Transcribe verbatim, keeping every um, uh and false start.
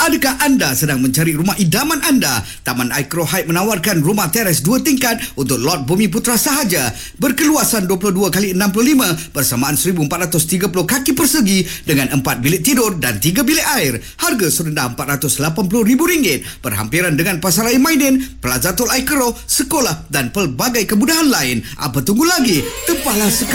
Adakah anda sedang mencari rumah idaman anda? Taman Aikro Heights menawarkan rumah teres dua tingkat untuk lot Bumi Putra sahaja berkeluasan dua puluh dua kali enam puluh lima bersamaan seribu empat ratus tiga puluh kaki persegi dengan empat bilik tidur dan tiga bilik air. Harga serendah empat ratus lapan puluh ribu ringgit. Berhampiran dengan Pasaraya Maidin, Plaza Tol Aikro, sekolah dan pelbagai kemudahan lain. Apa tunggu lagi? Tepalah sekarang.